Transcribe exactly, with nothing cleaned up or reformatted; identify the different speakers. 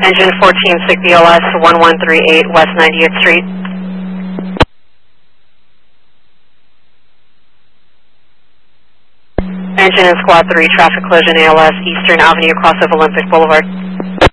Speaker 1: Engine fourteen six B L S one one three eight West ninety-eighth Street. Engine and Squad three, traffic collision A L S, Eastern Avenue, crossover Olympic Boulevard.